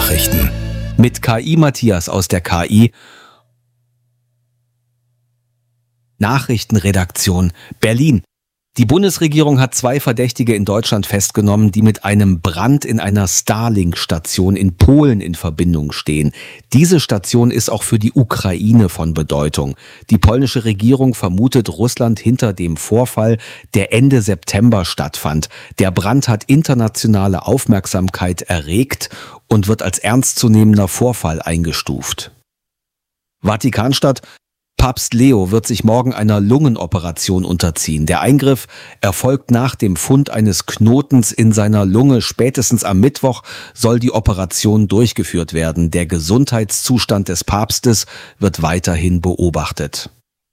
Nachrichten. Mit KI Matthias aus der KI Nachrichtenredaktion Berlin. Die Bundesregierung hat 2 Verdächtige in Deutschland festgenommen, die mit einem Brand in einer Starlink-Station in Polen in Verbindung stehen. Diese Station ist auch für die Ukraine von Bedeutung. Die polnische Regierung vermutet Russland hinter dem Vorfall, der Ende September stattfand. Der Brand hat internationale Aufmerksamkeit erregt und wird als ernstzunehmender Vorfall eingestuft. Vatikanstadt: Papst Leo wird sich morgen einer Lungenoperation unterziehen. Der Eingriff erfolgt nach dem Fund eines Knotens in seiner Lunge. Spätestens am Mittwoch soll die Operation durchgeführt werden. Der Gesundheitszustand des Papstes wird weiterhin beobachtet.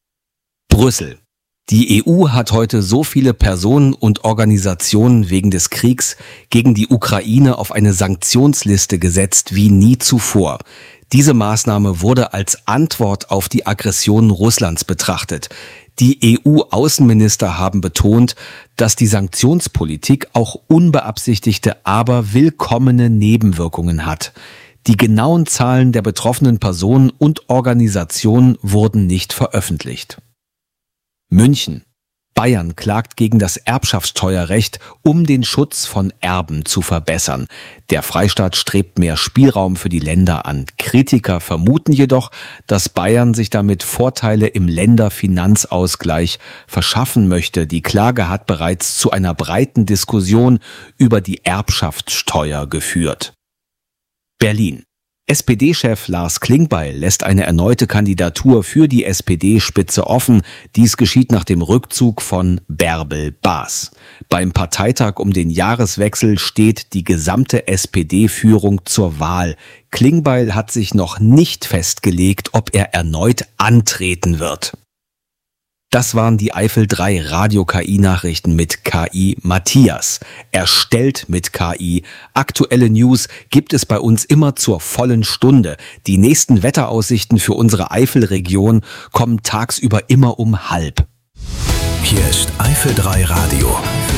Brüssel. Die EU hat heute so viele Personen und Organisationen wegen des Kriegs gegen die Ukraine auf eine Sanktionsliste gesetzt wie nie zuvor. Diese Maßnahme wurde als Antwort auf die Aggression Russlands betrachtet. Die EU-Außenminister haben betont, dass die Sanktionspolitik auch unbeabsichtigte, aber willkommene Nebenwirkungen hat. Die genauen Zahlen der betroffenen Personen und Organisationen wurden nicht veröffentlicht. München. Bayern klagt gegen das Erbschaftssteuerrecht, um den Schutz von Erben zu verbessern. Der Freistaat strebt mehr Spielraum für die Länder an. Kritiker vermuten jedoch, dass Bayern sich damit Vorteile im Länderfinanzausgleich verschaffen möchte. Die Klage hat bereits zu einer breiten Diskussion über die Erbschaftssteuer geführt. Berlin. SPD-Chef Lars Klingbeil lässt eine erneute Kandidatur für die SPD-Spitze offen. Dies geschieht nach dem Rückzug von Bärbel Baas. Beim Parteitag um den Jahreswechsel steht die gesamte SPD-Führung zur Wahl. Klingbeil hat sich noch nicht festgelegt, ob er erneut antreten wird. Das waren die Eifel 3 Radio-KI-Nachrichten mit KI Matthias. Erstellt mit KI. Aktuelle News gibt es bei uns immer zur vollen Stunde. Die nächsten Wetteraussichten für unsere Eifelregion kommen tagsüber immer um 12:30. Hier ist Eifel 3 Radio.